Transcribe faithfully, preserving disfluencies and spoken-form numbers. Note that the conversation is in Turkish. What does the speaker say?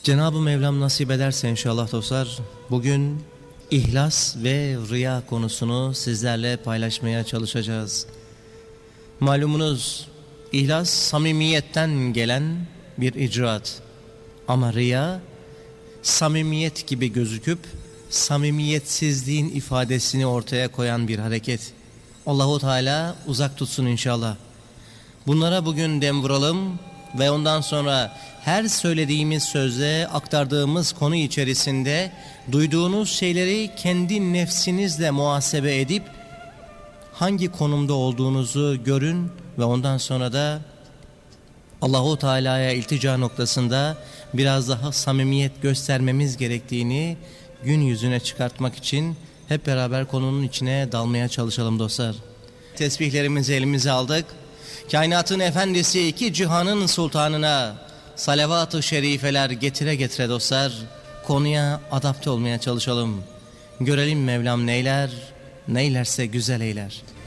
Cenab-ı Mevlam nasip ederse inşallah dostlar, bugün ihlas ve riya konusunu sizlerle paylaşmaya çalışacağız. Malumunuz ihlas samimiyetten gelen bir icraat. Ama riya samimiyet gibi gözüküp samimiyetsizliğin ifadesini ortaya koyan bir hareket. Allahu Teala uzak tutsun inşallah. Bunlara bugün dem vuralım ve ondan sonra her söylediğimiz sözde, aktardığımız konu içerisinde duyduğunuz şeyleri kendi nefsinizle muhasebe edip hangi konumda olduğunuzu görün ve ondan sonra da Allahu Teala'ya iltica noktasında biraz daha samimiyet göstermemiz gerektiğini gün yüzüne çıkartmak için hep beraber konunun içine dalmaya çalışalım dostlar. Tesbihlerimizi elimize aldık. Kainatın efendisi, iki cihanın sultanına salavat-ı şerifeler getire getire dostlar, konuya adapte olmaya çalışalım. Görelim Mevlam neyler, neylerse güzel eyler.